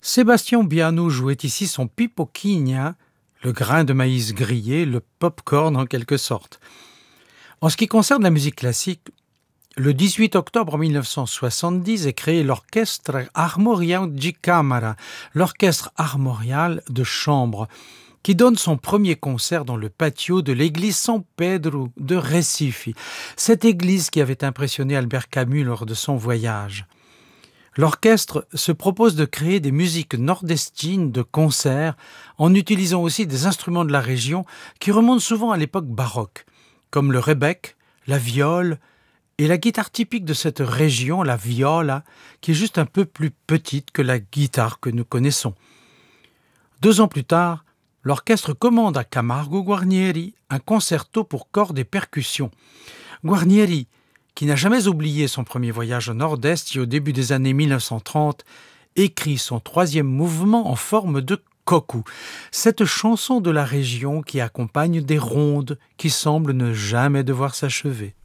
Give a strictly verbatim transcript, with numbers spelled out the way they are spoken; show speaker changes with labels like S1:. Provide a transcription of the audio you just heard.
S1: Sébastien Biano jouait ici son pipoquinha, le grain de maïs grillé, le pop-corn en quelque sorte. En ce qui concerne la musique classique, le dix-huit octobre mille neuf cent soixante-dix est créé l'Orchestre Armorial di Camera, l'orchestre armorial de chambre, qui donne son premier concert dans le patio de l'église San Pedro de Recife, cette église qui avait impressionné Albert Camus lors de son voyage. L'orchestre se propose de créer des musiques nordestines de concert en utilisant aussi des instruments de la région qui remontent souvent à l'époque baroque, comme le rebec, la viole et la guitare typique de cette région, la viola, qui est juste un peu plus petite que la guitare que nous connaissons. Deux ans plus tard, l'orchestre commande à Camargo Guarnieri un concerto pour cordes et percussions. Guarnieri, qui n'a jamais oublié son premier voyage au Nord-Est et au début des années mille neuf cent trente, écrit son troisième mouvement en forme de koku, cette chanson de la région qui accompagne des rondes qui semblent ne jamais devoir s'achever.